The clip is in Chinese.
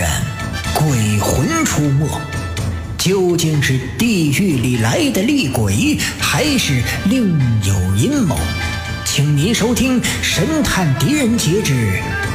远，鬼魂出没。究竟是地狱里来的厉鬼，还是另有阴谋？请您收听《神探狄仁杰之